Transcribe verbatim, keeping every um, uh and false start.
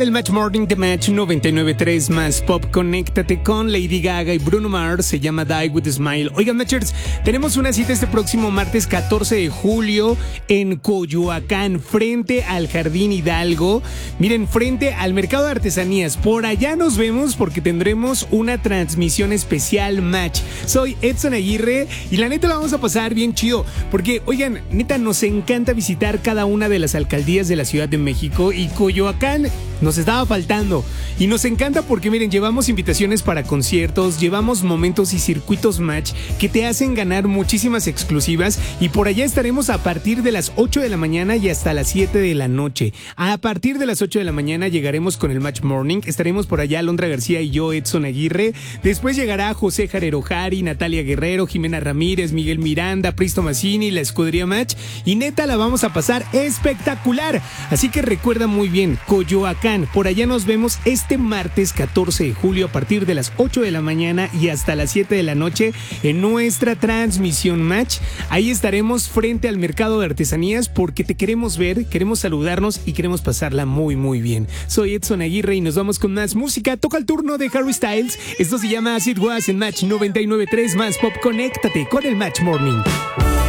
El Match Morning de Match noventa y nueve punto tres más Pop. Conéctate con Lady Gaga y Bruno Mars. Se llama Die With a Smile. Oigan, Matchers, tenemos una cita este próximo martes catorce de julio en Coyoacán, frente al Jardín Hidalgo. Miren, frente al Mercado de Artesanías. Por allá nos vemos porque tendremos una transmisión especial Match. Soy Edson Aguirre y la neta la vamos a pasar bien chido. Porque, oigan, neta, nos encanta visitar cada una de las alcaldías de la Ciudad de México y Coyoacán nos estaba faltando. Y nos encanta porque, miren, llevamos invitaciones para conciertos, llevamos momentos y circuitos Match que te hacen ganar muchísimas exclusivas. Y por allá estaremos a partir de las ocho de la mañana y hasta las siete de la noche. A partir de las ocho de la mañana llegaremos con el Match Morning. Estaremos por allá Alondra García y yo, Edson Aguirre. Después llegará José Jarero Jari, Natalia Guerrero, Jimena Ramírez, Miguel Miranda, Pristo Massini, la Escudería Match. Y neta, la vamos a pasar espectacular. Así que recuerda muy bien, Coyoacán. Por allá nos vemos este martes catorce de julio a partir de las ocho de la mañana y hasta las siete de la noche en nuestra transmisión Match. Ahí estaremos frente al Mercado de Artesanías porque te queremos ver, queremos saludarnos y queremos pasarla muy muy bien. Soy Edson Aguirre y nos vamos con más música. Toca el turno de Harry Styles. Esto se llama As It Was en Match noventa y nueve punto tres más Pop. Conéctate con el Match Morning.